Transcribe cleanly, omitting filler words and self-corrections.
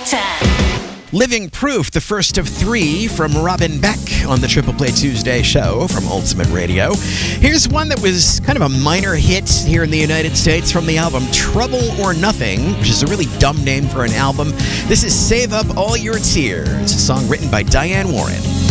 10. Living Proof, the first of three from Robin Beck on the Triple Play Tuesday show from Ultimate Radio. Here's one that was kind of a minor hit here in the United States from the album Trouble or Nothing, which is a really dumb name for an album. This is Save Up All Your Tears, a song written by Diane Warren.